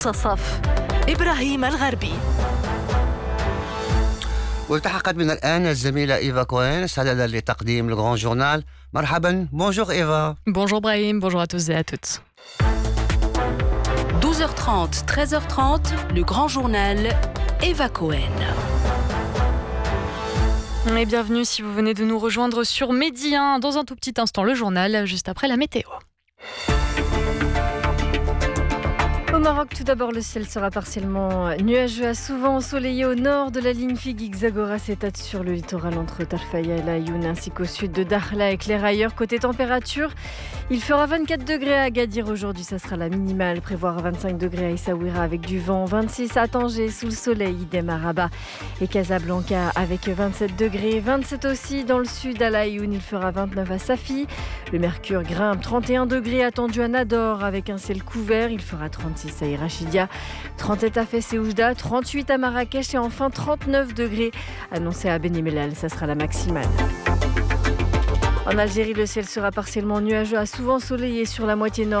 صف إبراهيم الغربي. والتحقت من الآن الزميلة إيفا كوين استعدادا لتقديم الغران جورنال. مرحبا. Bonjour Eva. Bonjour Brahim, bonjour à tous et à toutes. 12h30, 13h30, le grand journal, Eva Cohen. Et bienvenue si vous venez de nous rejoindre sur Midi 1. Dans un tout petit instant, le journal, juste après la météo. Au Maroc, tout d'abord, le ciel sera partiellement nuageux à souvent ensoleillé au nord de la ligne Figuig-Zagora s'étale sur le littoral entre Tarfaya et Laayoune ainsi qu'au sud de Dakhla et Clair ailleurs. Côté température, il fera 24 degrés à Agadir aujourd'hui, ça sera la minimale. Prévoir 25 degrés à Essaouira avec du vent, 26 à Tanger sous le soleil, idem à Rabat et Casablanca avec 27 degrés, 27 aussi dans le sud à Laayoune, il fera 29 à Safi. Le mercure grimpe, 31 degrés attendu à Nador avec un ciel couvert, il fera 36 à Irachidia, 37 à Fès et Oujda, 38 à Marrakech et enfin 39 degrés annoncés à Beni Mellal, ça sera la maximale. En Algérie, le ciel sera partiellement nuageux à souvent ensoleillé sur la moitié nord.